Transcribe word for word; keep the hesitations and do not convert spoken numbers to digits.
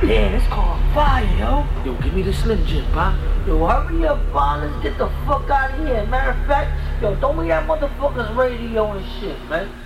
Yeah, it's called fire, yo. Yo, give me the Slim Jim, pop. Yo, hurry up, Bob. Let's get the fuck out of here. Matter of fact, yo, throw me that motherfucker's radio and shit, man.